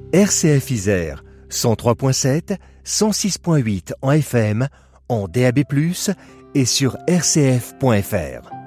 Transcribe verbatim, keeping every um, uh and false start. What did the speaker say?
R C F Isère, cent trois virgule sept, cent six virgule huit en F M, en D A B plus, et sur r c f point f r.